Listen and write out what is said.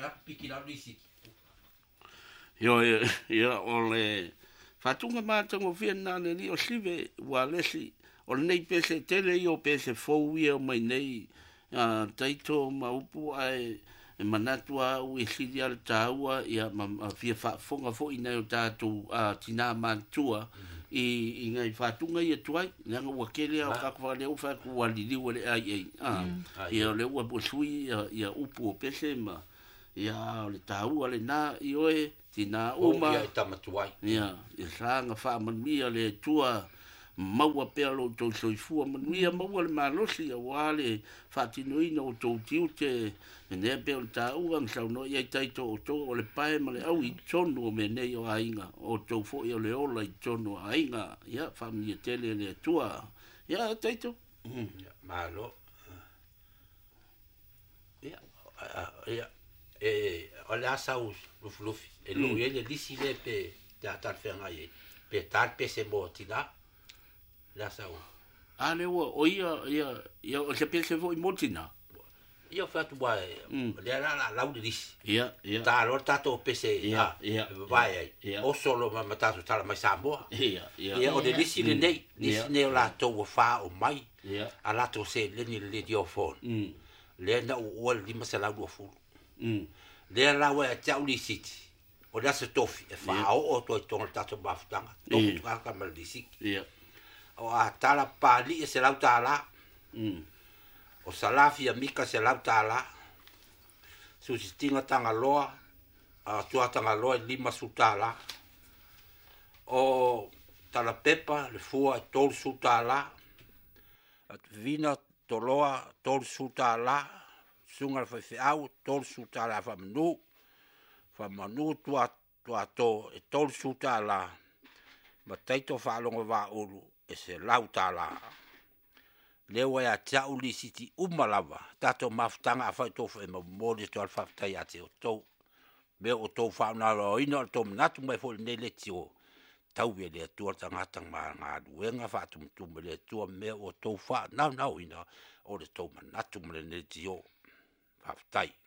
Ia o le fatunga mātango whiana ni o sive wa lesi o nei pese tele i o pese fou ia o mai nei taito maupu ai e manatua u e siri al taua ia ma fia fonga fo i nei o tātou tina mantua i ngai fatunga ia tuai nanga wakele au kakwale u fa ku walili wale ai ia le ua posui ia upu o pese ma ia le taua le na i oe tina uma ia tamatuai ia sanga fa mania le tua maua pelo to soifua mania maua le malosi a wale fa tinoina o to tiute ne pel ta uang sa no ia taito to o le pae male au i tonu me nei o ainga o to fo i le ola i tonu ainga ia fa mania tele le tua ia taito malo ia o le asau lufi e lo ia le disi le pe ta fenga ye pe tar pe se motina la asau ale o ia o se pe se vo i motina ia fa tu vai le la disi ia ta lo tato pe se vai o solo ma matato tala mai sambo ia o le disi le nei disi ne la to fa o mai ala to se le ni le dio fon le na o le ma se la do fu le la wa tauli city o da se tofi e fa o to to tato baftanga to ka mal disi o a tala pali e se la tala o salafi amika se la tala su stinga tanga loa a tua tanga loa lima sutala o tala pepa le fua tol sutala at vina toloa tol sutala sunga fa au tol sutala fa manu tua to e tol sutala ma taito fa longo va ulu e se lautala lewa ya tauli siti umalava tato maftanga fa to fa mo de to alfa tai ate o to me o to fa na lo ino to natu mai fo ne le tio tau ve le to tanga tanga nga duenga fa tum le to me o to fa na ino o le to natu me le tio fa tai